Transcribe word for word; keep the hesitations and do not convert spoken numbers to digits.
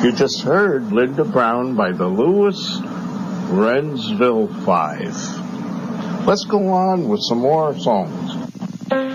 You just heard Linda Brown by the Lewis Wrensville Five. Let's go on with some more songs.